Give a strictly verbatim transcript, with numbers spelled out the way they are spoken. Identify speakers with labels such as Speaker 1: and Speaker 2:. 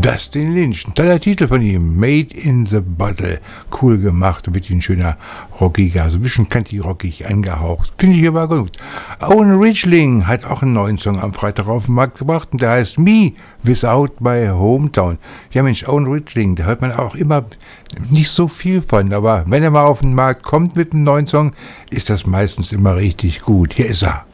Speaker 1: Dustin Lynch, ein toller Titel von ihm, Made in the Bottle, cool gemacht, wirklich ein schöner rockiger, also ein bisschen country-rockig angehaucht, finde ich aber gut. Owen Ridgeling hat auch einen neuen Song am Freitag auf den Markt gebracht und der heißt Me Without My Hometown. Ja Mensch, Owen Ridgeling, da hört man auch immer nicht so viel von, aber wenn er mal auf den Markt kommt mit einem neuen Song, ist das meistens immer richtig gut. Hier ist er.